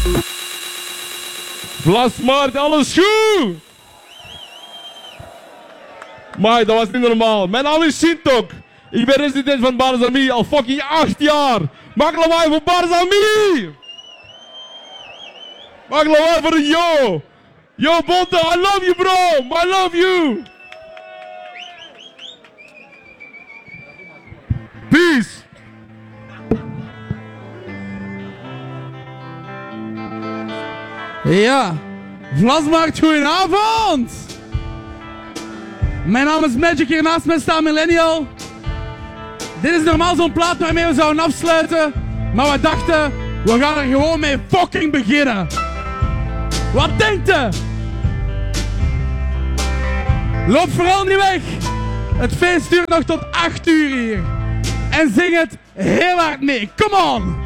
Vlasmaart, alles goed? Maar dat was niet normaal. Mijn naam is Sintok. Ik ben resident van Barzami al fucking 8 jaar. Maak lawaai voor Barzami! Maak lawaai voor de yo! Yo Bonte, I love you bro! I love you! Peace! Ja, Vlasmarkt, goedenavond! Mijn naam is Magic, hiernaast mij staat Millennial. Dit is normaal zo'n plaat waarmee we zouden afsluiten, maar we dachten, we gaan er gewoon mee fucking beginnen. Wat denkt je? Loop vooral niet weg. Het feest duurt nog tot 8 uur hier. En zing het heel hard mee, come on!